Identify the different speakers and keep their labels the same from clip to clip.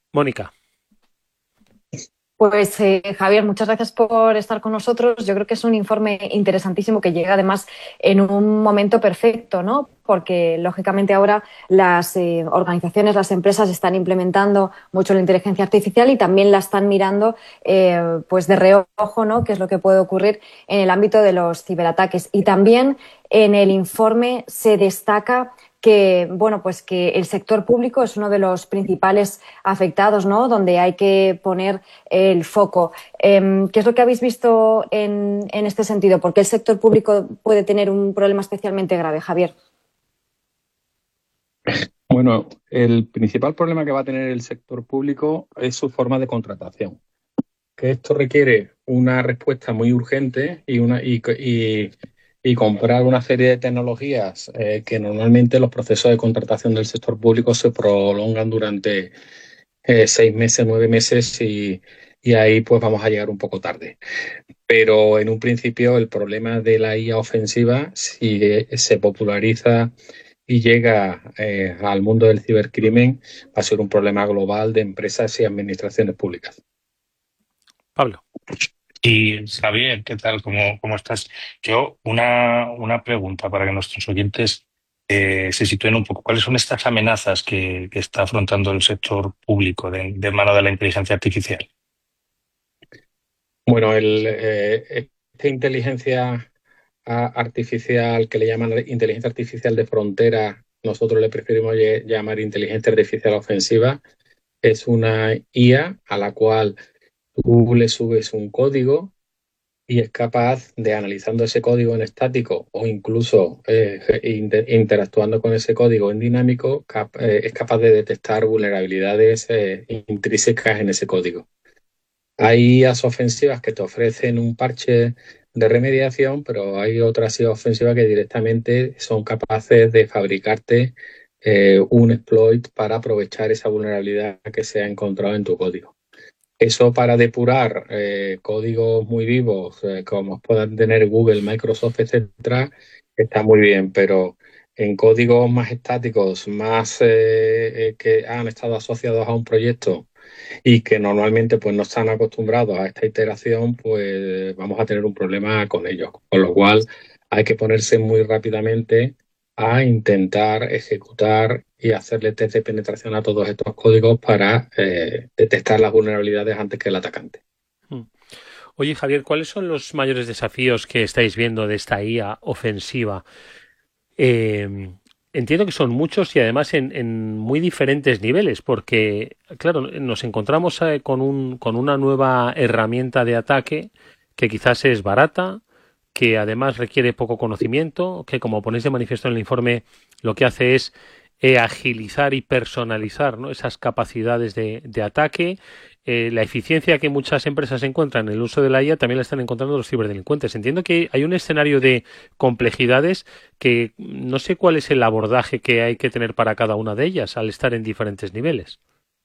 Speaker 1: Mónica.
Speaker 2: Pues Javier, muchas gracias por estar con nosotros. Yo creo que es un informe interesantísimo que llega además en un momento perfecto, ¿no? Porque lógicamente ahora las organizaciones, las empresas están implementando mucho la inteligencia artificial y también la están mirando pues de reojo, ¿no? Qué es lo que puede ocurrir en el ámbito de los ciberataques. Y también en el informe se destaca que, bueno, pues que el sector público es uno de los principales afectados, ¿no? Donde hay que poner el foco. ¿Qué es lo que habéis visto en este sentido? ¿Por qué el sector público puede tener un problema especialmente grave, Javier?
Speaker 3: Bueno, el principal problema que va a tener el sector público es su forma de contratación, que esto requiere una respuesta muy urgente y comprar una serie de tecnologías que normalmente los procesos de contratación del sector público se prolongan durante 6 meses, 9 meses y ahí pues vamos a llegar un poco tarde. Pero en un principio el problema de la IA ofensiva, si se populariza y llega al mundo del cibercrimen, va a ser un problema global de empresas y administraciones públicas.
Speaker 1: Pablo.
Speaker 4: Y Javier, ¿qué tal? ¿Cómo estás? Yo, una pregunta para que nuestros oyentes se sitúen un poco. ¿Cuáles son estas amenazas que está afrontando el sector público de mano de la inteligencia artificial?
Speaker 3: Bueno, esta inteligencia artificial que le llaman inteligencia artificial de frontera, nosotros le preferimos llamar inteligencia artificial ofensiva, es una IA a la cual tú le subes un código y es capaz de, analizando ese código en estático o incluso interactuando con ese código en dinámico, es capaz de detectar vulnerabilidades intrínsecas en ese código. Hay IAs ofensivas que te ofrecen un parche de remediación, pero hay otras IAs ofensivas que directamente son capaces de fabricarte un exploit para aprovechar esa vulnerabilidad que se ha encontrado en tu código. Eso para depurar códigos muy vivos, como puedan tener Google, Microsoft, etcétera, está muy bien, pero en códigos más estáticos, más que han estado asociados a un proyecto y que normalmente pues no están acostumbrados a esta iteración, pues vamos a tener un problema con ellos. Con lo cual hay que ponerse muy rápidamente a intentar ejecutar y hacerle test de penetración a todos estos códigos para detectar las vulnerabilidades antes que el atacante.
Speaker 1: Mm. Oye, Javier, ¿cuáles son los mayores desafíos que estáis viendo de esta IA ofensiva? Eh, Entiendo que son muchos y además en muy diferentes niveles, porque, claro, nos encontramos con una nueva herramienta de ataque que quizás es barata, que además requiere poco conocimiento, que como ponéis de manifiesto en el informe, lo que hace es agilizar y personalizar, ¿no? Esas capacidades de ataque. La eficiencia que muchas empresas encuentran en el uso de la IA también la están encontrando los ciberdelincuentes. Entiendo que hay un escenario de complejidades que no sé cuál es el abordaje que hay que tener para cada una de ellas al estar en diferentes niveles.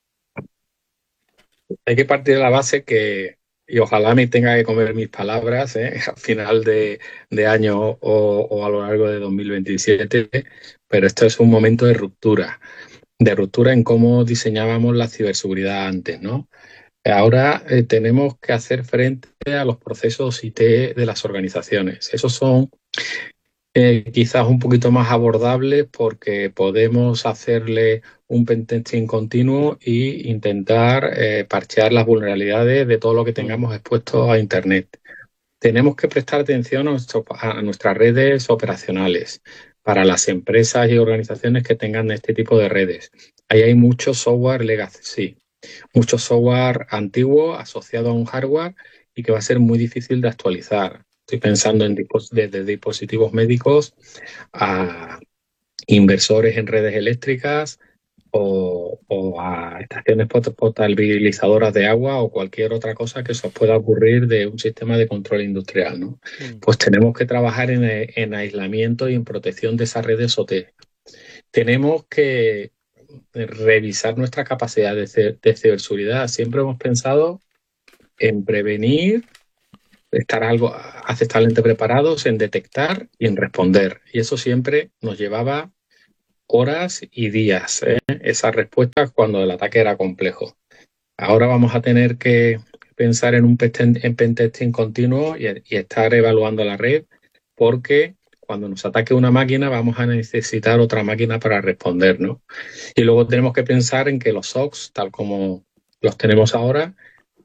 Speaker 3: Hay que partir de la base que, y ojalá me tenga que comer mis palabras al final de año o a lo largo de 2027, pero esto es un momento de ruptura en cómo diseñábamos la ciberseguridad antes, ¿no? Ahora tenemos que hacer frente a los procesos IT de las organizaciones. Esos son quizás un poquito más abordables porque podemos hacerle un pentesting continuo e intentar parchear las vulnerabilidades de todo lo que
Speaker 1: Mm.
Speaker 3: tengamos expuesto a Internet. Tenemos que prestar atención a nuestras redes operacionales para las empresas y organizaciones que tengan este tipo de redes. Ahí hay mucho software legacy, mucho software antiguo asociado a un hardware y que va a ser muy difícil de actualizar. Estoy pensando en desde dispositivos médicos a inversores en redes eléctricas o a estaciones potabilizadoras de agua o cualquier otra cosa que se os pueda ocurrir de un sistema de control industrial, ¿no?
Speaker 1: Mm.
Speaker 3: Pues tenemos que trabajar en aislamiento y en protección de esas redes OT. Tenemos que revisar nuestra capacidad de ciberseguridad. Siempre hemos pensado en prevenir, estar algo aceptablemente preparados, en detectar y en responder. Y eso siempre nos llevaba horas y días, esas respuestas cuando el ataque era complejo. Ahora vamos a tener que pensar en un pentesting continuo y estar evaluando la red, porque cuando nos ataque una máquina vamos a necesitar otra máquina para responder, ¿no? Y luego tenemos que pensar en que los SOCs, tal como los tenemos ahora,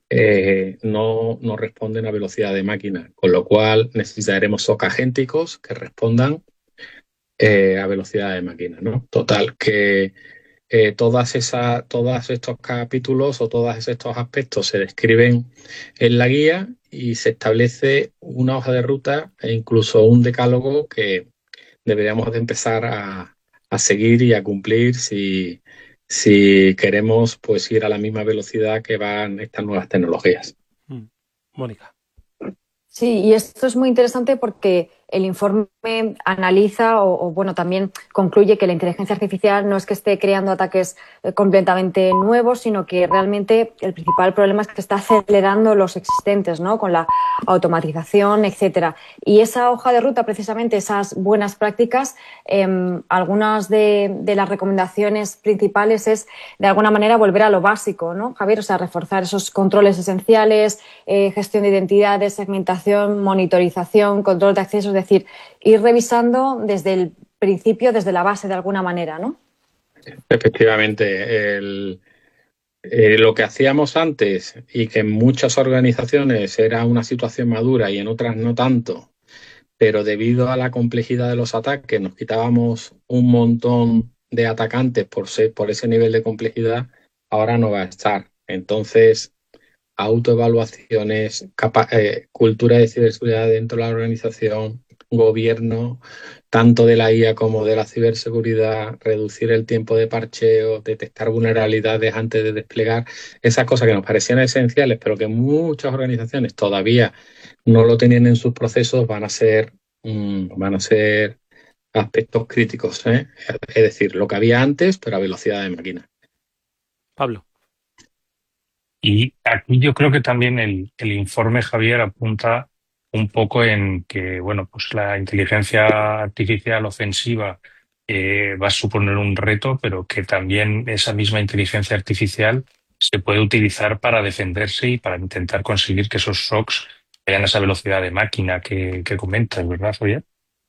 Speaker 3: no responden a velocidad de máquina, con lo cual necesitaremos SOC agénticos que respondan a velocidad de máquina, ¿no? Total, que todos estos capítulos o todos estos aspectos se describen en la guía y se establece una hoja de ruta e incluso un decálogo que deberíamos de empezar a seguir y a cumplir si queremos pues ir a la misma velocidad que van estas nuevas tecnologías.
Speaker 1: Mónica.
Speaker 2: Sí, y esto es muy interesante porque el informe analiza bueno, también concluye que la inteligencia artificial no es que esté creando ataques completamente nuevos, sino que realmente el principal problema es que está acelerando los existentes, ¿no? Con la automatización, etcétera. Y esa hoja de ruta, precisamente esas buenas prácticas, algunas de las recomendaciones principales es, de alguna manera, volver a lo básico, ¿no, Javier? O sea, reforzar esos controles esenciales, gestión de identidades, segmentación, monitorización, control de acceso, es decir, ir revisando desde el principio, desde la base de alguna manera, ¿no?
Speaker 3: Efectivamente, lo que hacíamos antes y que en muchas organizaciones era una situación madura y en otras no tanto, pero debido a la complejidad de los ataques nos quitábamos un montón de atacantes por ese nivel de complejidad, ahora no va a estar. Entonces, autoevaluaciones, cultura de ciberseguridad dentro de la organización, gobierno, tanto de la IA como de la ciberseguridad, reducir el tiempo de parcheo, detectar vulnerabilidades antes de desplegar, esas cosas que nos parecían esenciales, pero que muchas organizaciones todavía no lo tenían en sus procesos, van a ser aspectos críticos, ¿eh? Es decir, lo que había antes, pero a velocidad de máquina.
Speaker 1: Pablo.
Speaker 4: Y aquí yo creo que también el informe, Javier, apunta un poco en que, bueno, pues la inteligencia artificial ofensiva va a suponer un reto, pero que también esa misma inteligencia artificial se puede utilizar para defenderse y para intentar conseguir que esos SOCs vayan a esa velocidad de máquina que comentas, ¿verdad, Javier?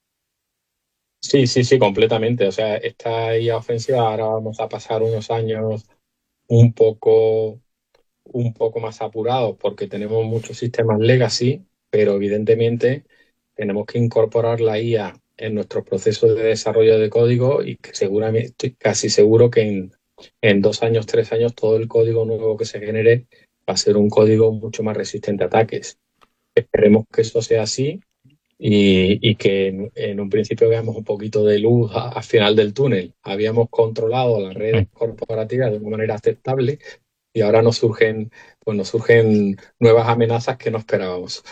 Speaker 3: Sí, sí, sí, completamente. O sea, esta IA ofensiva ahora vamos a pasar unos años un poco, un poco más apurados porque tenemos muchos sistemas legacy, pero evidentemente tenemos que incorporar la IA en nuestros procesos de desarrollo de código y que seguramente, estoy casi seguro que en 2 años, 3 años, todo el código nuevo que se genere va a ser un código mucho más resistente a ataques. Esperemos que eso sea así y que en un principio veamos un poquito de luz al final del túnel. Habíamos controlado las redes corporativas de una manera aceptable y ahora nos surgen nuevas amenazas que no esperábamos.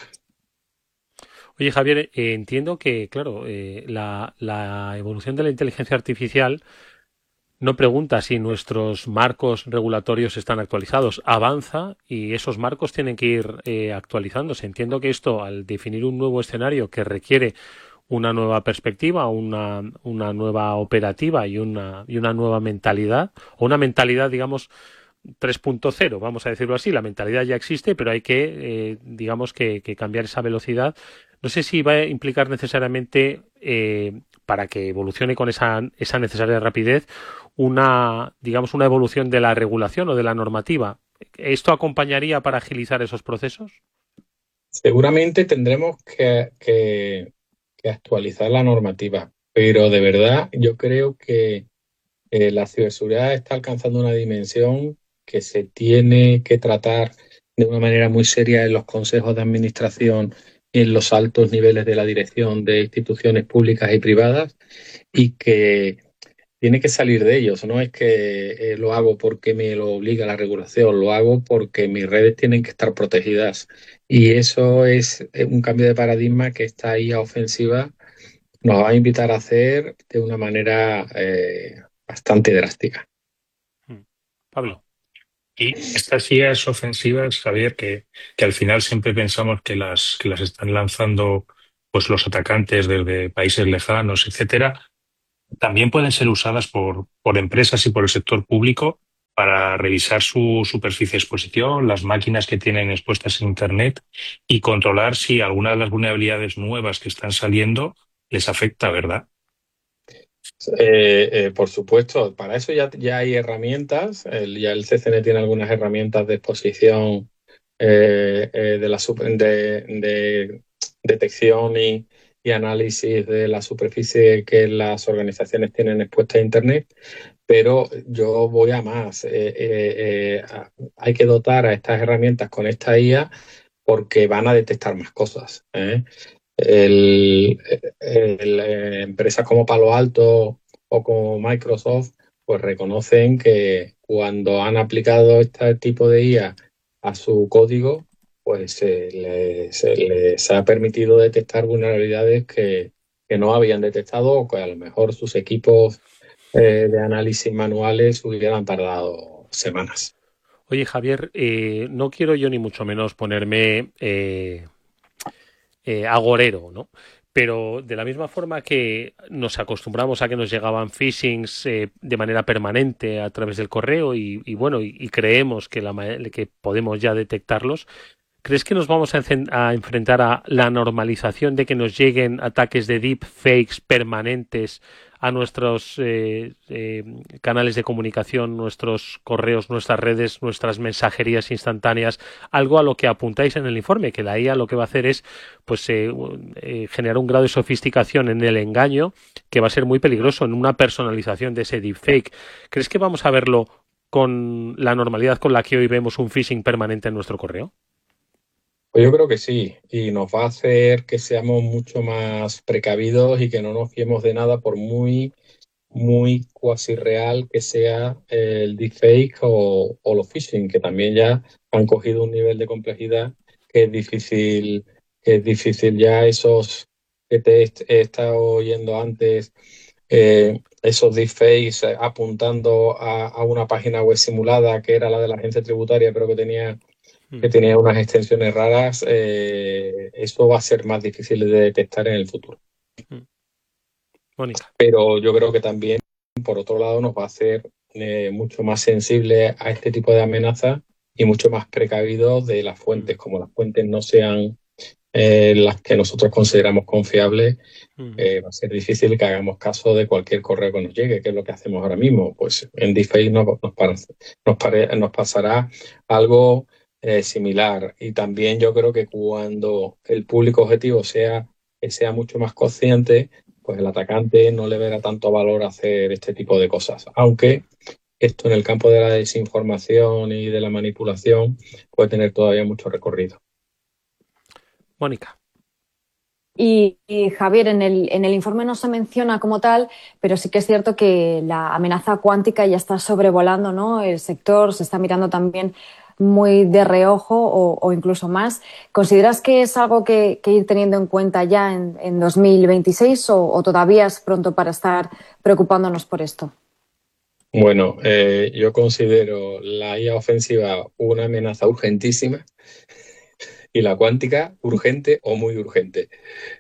Speaker 1: Oye, Javier, entiendo que, claro, la evolución de la inteligencia artificial no pregunta si nuestros marcos regulatorios están actualizados, avanza y esos marcos tienen que ir actualizándose. Entiendo que esto, al definir un nuevo escenario que requiere una nueva perspectiva, una nueva operativa y una nueva mentalidad, o una mentalidad, digamos, 3.0, vamos a decirlo así. La mentalidad ya existe, pero hay que, digamos, que cambiar esa velocidad. No sé si va a implicar necesariamente, para que evolucione con esa necesaria rapidez, digamos, una evolución de la regulación o de la normativa. ¿Esto acompañaría para agilizar esos procesos?
Speaker 3: Seguramente tendremos que actualizar la normativa, pero de verdad yo creo que la ciberseguridad está alcanzando una dimensión que se tiene que tratar de una manera muy seria en los consejos de administración y en los altos niveles de la dirección de instituciones públicas y privadas y que tiene que salir de ellos. No es que lo hago porque me lo obliga la regulación, lo hago porque mis redes tienen que estar protegidas. Y eso es un cambio de paradigma que esta IA ofensiva nos va a invitar a hacer de una manera bastante drástica.
Speaker 1: Pablo.
Speaker 4: Y estas ideas ofensivas, Javier, que al final siempre pensamos que las están lanzando pues los atacantes desde países lejanos, etcétera, también pueden ser usadas por empresas y por el sector público para revisar su superficie de exposición, las máquinas que tienen expuestas en Internet y controlar si alguna de las vulnerabilidades nuevas que están saliendo les afecta, ¿verdad?
Speaker 3: Por supuesto, para eso ya hay herramientas. Ya el CCN tiene algunas herramientas de exposición de detección y análisis de la superficie que las organizaciones tienen expuesta a Internet. Pero yo voy a más. Hay que dotar a estas herramientas con esta IA porque van a detectar más cosas, ¿eh? Empresas como Palo Alto o como Microsoft pues reconocen que cuando han aplicado este tipo de IA a su código, pues se les ha permitido detectar vulnerabilidades que no habían detectado o que a lo mejor sus equipos de análisis manuales hubieran tardado semanas.
Speaker 1: Oye, Javier, no quiero yo ni mucho menos ponerme agorero, ¿no? Pero de la misma forma que nos acostumbramos a que nos llegaban phishings de manera permanente a través del correo bueno, y creemos que, que podemos ya detectarlos, ¿crees que nos vamos a enfrentar a la normalización de que nos lleguen ataques de deepfakes permanentes a nuestros canales de comunicación, nuestros correos, nuestras redes, nuestras mensajerías instantáneas? Algo a lo que apuntáis en el informe, que la IA lo que va a hacer es pues generar un grado de sofisticación en el engaño que va a ser muy peligroso en una personalización de ese deepfake. ¿Crees que vamos a verlo con la normalidad con la que hoy vemos un phishing permanente en nuestro correo?
Speaker 3: Pues yo creo que sí, y nos va a hacer que seamos mucho más precavidos y que no nos fiemos de nada por muy cuasi real que sea el deepfake o los phishing, que también ya han cogido un nivel de complejidad que es difícil ya esos que he estado oyendo antes, esos deepfakes apuntando a una página web simulada que era la de la agencia tributaria, pero que tenía unas extensiones raras. Eso va a ser más difícil de detectar en el futuro.
Speaker 1: Mónica.
Speaker 3: Pero yo creo que también, por otro lado, nos va a hacer mucho más sensibles a este tipo de amenazas y mucho más precavidos de las fuentes. Como las fuentes no sean las que nosotros consideramos confiables, va a ser difícil que hagamos caso de cualquier correo que nos llegue, que es lo que hacemos ahora mismo. Pues en deepfake nos pasará algo similar. Y también yo creo que cuando el público objetivo sea mucho más consciente, pues el atacante no le verá tanto valor hacer este tipo de cosas. Aunque esto en el campo de la desinformación y de la manipulación puede tener todavía mucho recorrido.
Speaker 1: Mónica.
Speaker 2: Y, Javier, en el informe no se menciona como tal, pero sí que es cierto que la amenaza cuántica ya está sobrevolando, ¿no? El sector, se está mirando también muy de reojo o incluso más. ¿Consideras que es algo que ir teniendo en cuenta ya en 2026 o todavía es pronto para estar preocupándonos por esto?
Speaker 3: Bueno, yo considero la IA ofensiva una amenaza urgentísima y la cuántica urgente o muy urgente.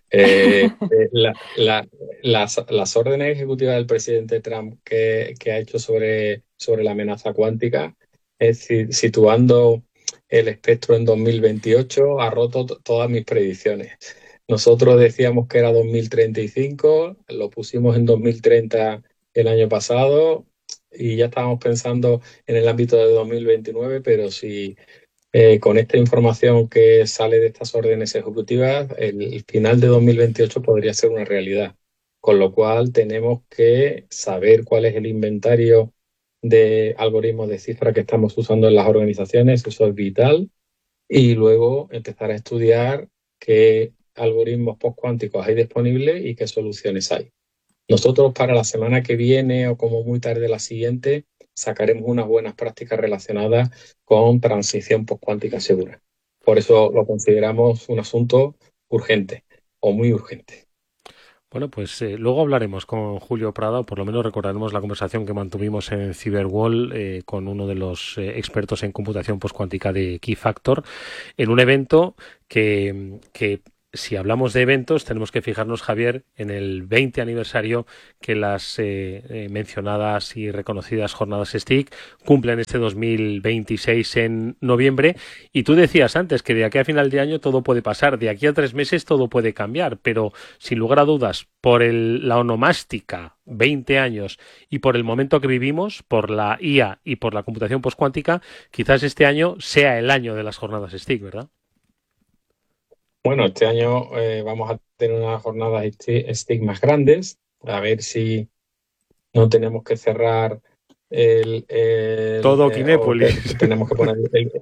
Speaker 3: Las órdenes ejecutivas del presidente Trump que ha hecho sobre la amenaza cuántica, es decir, situando el espectro en 2028, ha roto todas mis predicciones. Nosotros decíamos que era 2035, lo pusimos en 2030 el año pasado y ya estábamos pensando en el ámbito de 2029, pero si con esta información que sale de estas órdenes ejecutivas, el final de 2028 podría ser una realidad. Con lo cual tenemos que saber cuál es el inventario de algoritmos de cifra que estamos usando en las organizaciones, eso es vital, y luego empezar a estudiar qué algoritmos postcuánticos hay disponibles y qué soluciones hay. Nosotros para la semana que viene o como muy tarde la siguiente sacaremos unas buenas prácticas relacionadas con transición postcuántica segura. Por eso lo consideramos un asunto urgente o muy urgente.
Speaker 1: Bueno, pues luego hablaremos con Julio Prada, o por lo menos recordaremos la conversación que mantuvimos en Cyberwall con uno de los expertos en computación postcuántica de Keyfactor, en un evento que si hablamos de eventos, tenemos que fijarnos, Javier, en el 20 aniversario que las mencionadas y reconocidas jornadas STIC cumplen este 2026 en noviembre. Y tú decías antes que de aquí a final de año todo puede pasar, de aquí a 3 meses todo puede cambiar, pero sin lugar a dudas, por la onomástica, 20 años, y por el momento que vivimos, por la IA y por la computación postcuántica, quizás este año sea el año de las jornadas STIC, ¿verdad?
Speaker 3: Bueno, este año vamos a tener unas jornadas STIC más grandes, a ver si no tenemos que cerrar
Speaker 1: Todo
Speaker 3: o
Speaker 1: Kinépolis.
Speaker 3: tenemos que poner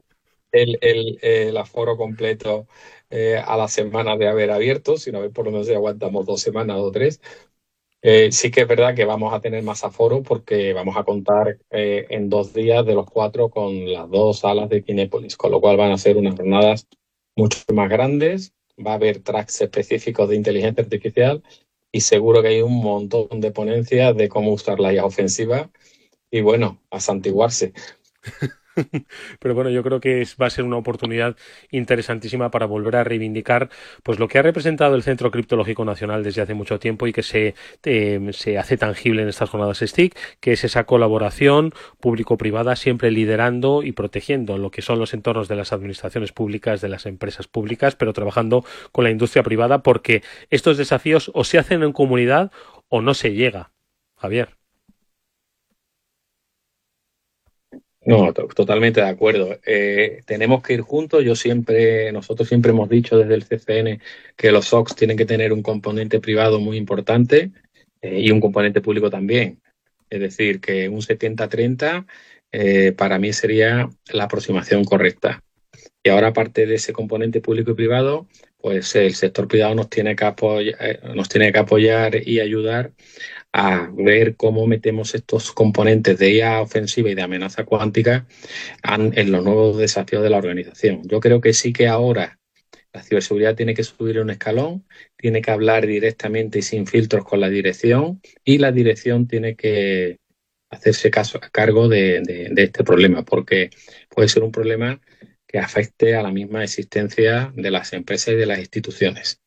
Speaker 3: el aforo completo a la semana de haber abierto, sino a ver por lo menos si aguantamos 2 semanas o 3. Sí que es verdad que vamos a tener más aforo porque vamos a contar en 2 días de los 4 con las 2 salas de Kinépolis, con lo cual van a ser unas jornadas mucho más grandes, va a haber tracks específicos de inteligencia artificial y seguro que hay un montón de ponencias de cómo usar la IA ofensiva y bueno, a santiguarse.
Speaker 1: Pero bueno, yo creo que va a ser una oportunidad interesantísima para volver a reivindicar pues lo que ha representado el Centro Criptológico Nacional desde hace mucho tiempo y que se hace tangible en estas jornadas STIC, que es esa colaboración público-privada siempre liderando y protegiendo lo que son los entornos de las administraciones públicas, de las empresas públicas, pero trabajando con la industria privada porque estos desafíos o se hacen en comunidad o no se llega. Javier.
Speaker 3: No, totalmente de acuerdo. Tenemos que ir juntos. Nosotros siempre hemos dicho desde el CCN que los SOCs tienen que tener un componente privado muy importante y un componente público también. Es decir, que un 70-30 para mí sería la aproximación correcta. Y ahora, aparte de ese componente público y privado, pues el sector privado nos tiene que apoyar y ayudar a ver cómo metemos estos componentes de IA ofensiva y de amenaza cuántica en los nuevos desafíos de la organización. Yo creo que sí que ahora la ciberseguridad tiene que subir un escalón, tiene que hablar directamente y sin filtros con la dirección y la dirección tiene que hacerse cargo de este problema porque puede ser un problema que afecte a la misma existencia de las empresas y de las instituciones.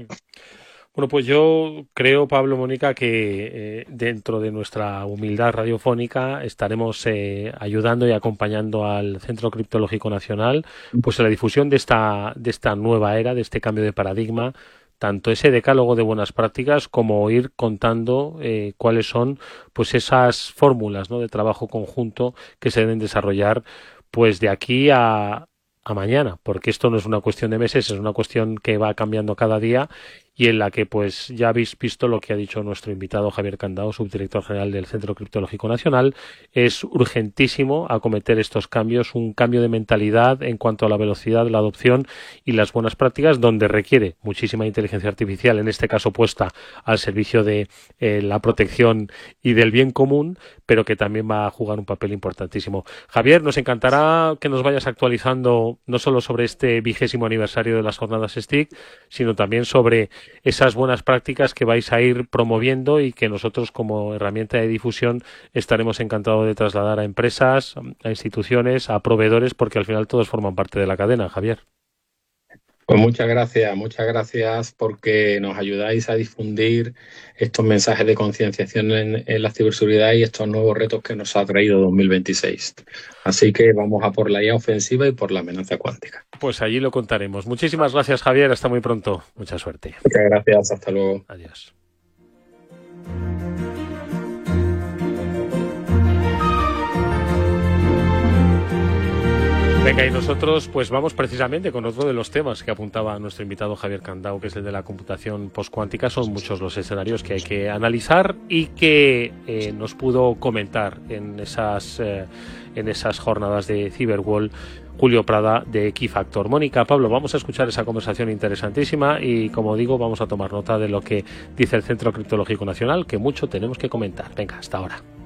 Speaker 1: Bueno, pues yo creo, Pablo, Mónica, que dentro de nuestra humildad radiofónica estaremos ayudando y acompañando al Centro Criptológico Nacional pues en la difusión de esta nueva era, de este cambio de paradigma, tanto ese decálogo de buenas prácticas como ir contando cuáles son pues esas fórmulas, ¿no?, de trabajo conjunto que se deben desarrollar pues de aquí a mañana, porque esto no es una cuestión de meses, es una cuestión que va cambiando cada día y en la que pues ya habéis visto lo que ha dicho nuestro invitado Javier Candao, subdirector general del Centro Criptológico Nacional. Es urgentísimo acometer estos cambios, un cambio de mentalidad en cuanto a la velocidad, la adopción y las buenas prácticas, donde requiere muchísima inteligencia artificial, en este caso puesta al servicio de la protección y del bien común, pero que también va a jugar un papel importantísimo. Javier, nos encantará que nos vayas actualizando no solo sobre este 20º aniversario de las jornadas STIC, sino también sobre esas buenas prácticas que vais a ir promoviendo y que nosotros como herramienta de difusión estaremos encantados de trasladar a empresas, a instituciones, a proveedores, porque al final todos forman parte de la cadena, Javier.
Speaker 3: Pues muchas gracias porque nos ayudáis a difundir estos mensajes de concienciación en la ciberseguridad y estos nuevos retos que nos ha traído 2026. Así que vamos a por la IA ofensiva y por la amenaza cuántica.
Speaker 1: Pues allí lo contaremos. Muchísimas gracias, Javier. Hasta muy pronto. Mucha suerte.
Speaker 3: Muchas gracias. Hasta luego.
Speaker 1: Adiós. Venga, y nosotros pues vamos precisamente con otro de los temas que apuntaba nuestro invitado Javier Candao, que es el de la computación postcuántica. Son muchos los escenarios que hay que analizar y que nos pudo comentar en esas jornadas de Cyberwall Julio Prada de Keyfactor. Mónica, Pablo, vamos a escuchar esa conversación interesantísima y, como digo, vamos a tomar nota de lo que dice el Centro Criptológico Nacional, que mucho tenemos que comentar. Venga, hasta ahora.